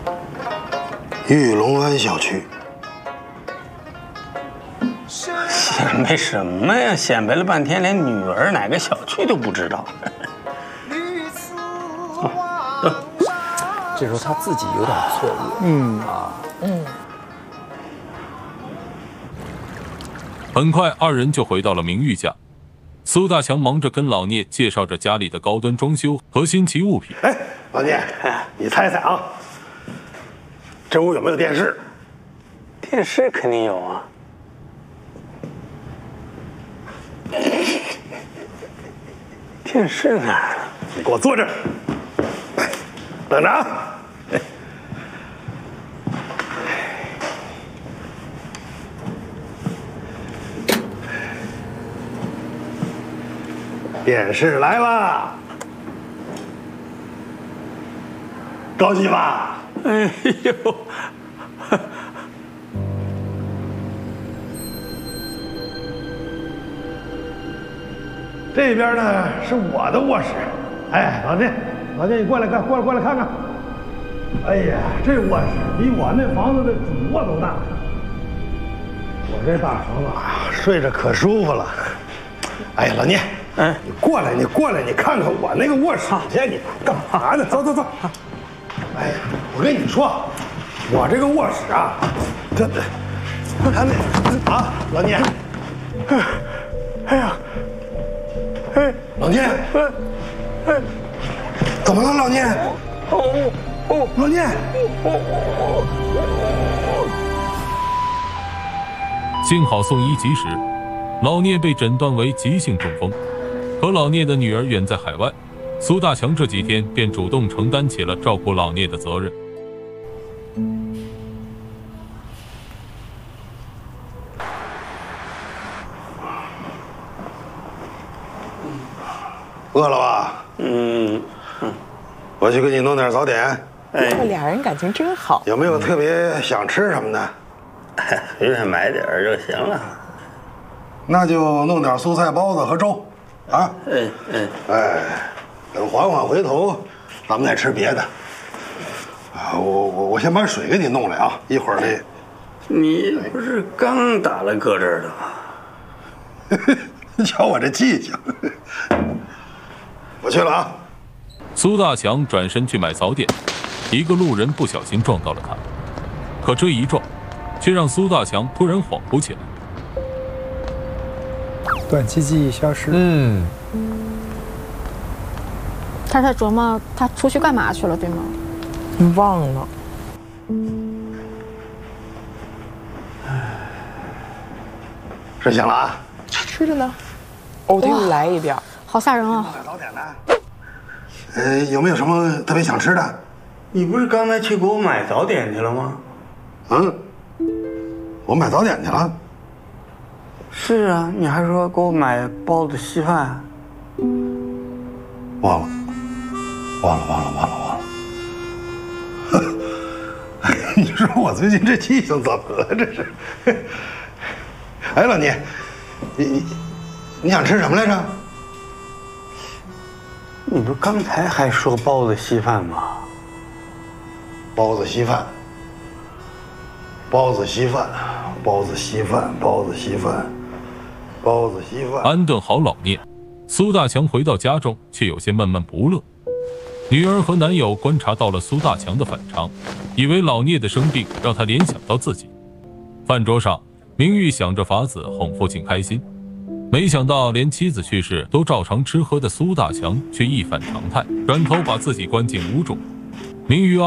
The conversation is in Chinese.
玉龙湾小区。 显摆什么呀？显摆了半天，连女儿哪个小区都不知道。 这时候他自己有点错愕。 很快，二人就回到了明玉家。苏大强忙着跟老聂介绍着家里的高端装修和新奇物品。 哎，老聂，你猜猜啊，这屋有没有电视？ 电视肯定有啊。电视哪儿了？ 你给我坐这儿，等着啊。电视来了，高兴吧？ 哎呦！ 这边呢是我的卧室。哎，老聂，你过来看看。哎呀，这卧室比我那房子的主卧都大。我这大床啊，睡着可舒服了。哎呀，老聂，你过来，你看看我那个卧室去，你干嘛呢？走。哎呀，我跟你说，我这个卧室啊，看那啊，老聂，哎呀。老聂，怎么了，老聂？老聂， 幸好送医及时，老聂被诊断为急性中风。可老聂的女儿远在海外，苏大强这几天便主动承担起了照顾老聂的责任。 饿了吧？我去给你弄点早点。 这俩人感情真好。 有没有特别想吃什么的？ 随便买点就行了。 那就弄点蔬菜包子和粥，啊。等缓缓回头，咱们再吃别的。啊，我先把水给你弄来啊，一会儿这。 你不是刚打了搁这儿的吗？ 你瞧我这记性。我去了啊！ 苏大强转身去买早点，一个路人不小心撞到了他，可这一撞，却让苏大强突然恍惚起来。 短期记忆消失。 他在琢磨他出去干嘛去了，对吗？ 你忘了。 睡醒了啊？ 吃着呢。我给你来一点。 好吓人啊！ 买早点呢？有没有什么特别想吃的？ 你不是刚才去给我买早点去了吗？ 我买早点去了。 是啊，你还说给我买包子稀饭。 忘了。你说我最近这记性怎么了？这是。哎，老聂，你想吃什么来着？ 你不是刚才还说包子稀饭吗？ 包子稀饭。 安顿好老聂，苏大强回到家中，却有些闷闷不乐。女儿和男友观察到了苏大强的反常，以为老聂的生病让他联想到自己。饭桌上，明玉想着法子哄父亲开心，没想到连妻子去世都照常吃喝的苏大强却一反常态，转头把自己关进屋中。明玉